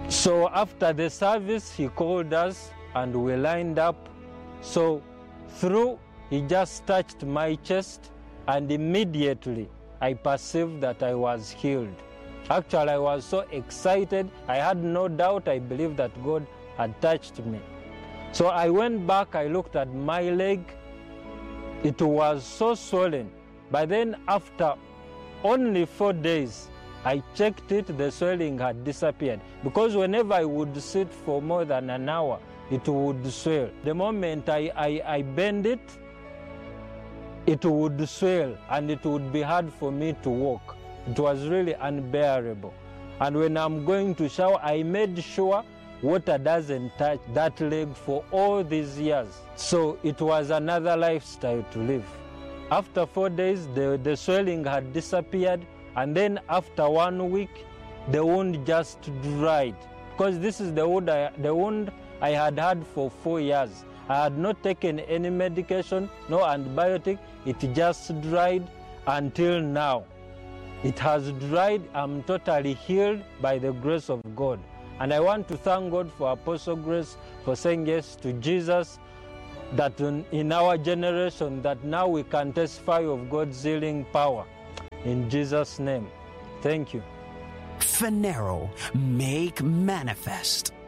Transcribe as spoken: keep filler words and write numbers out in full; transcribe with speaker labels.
Speaker 1: So after the service, he called us and we lined up. So through, he just touched my chest and immediately I perceived that I was healed. Actually, I was so excited. I had no doubt. I believed that God had touched me. So I went back, I looked at my leg. It was so swollen. But then after only four days, I checked it, the swelling had disappeared. Because whenever I would sit for more than an hour, it would swell. The moment I, I, I bend it, it would swell and it would be hard for me to walk. It was really unbearable. And when I'm going to shower, I made sure water doesn't touch that leg for all these years. So it was another lifestyle to live. After four days, the, the swelling had disappeared. And then after one week, the wound just dried. Because this is the wound I, the wound I had had for four years. I had not taken any medication, no antibiotic. It just dried until now. It has dried. I'm totally healed by the grace of God. And I want to thank God for Apostle Grace for saying yes to Jesus, that in, in our generation, that now we can testify of God's healing power. In Jesus' name, thank you.
Speaker 2: Phaneroo, make manifest.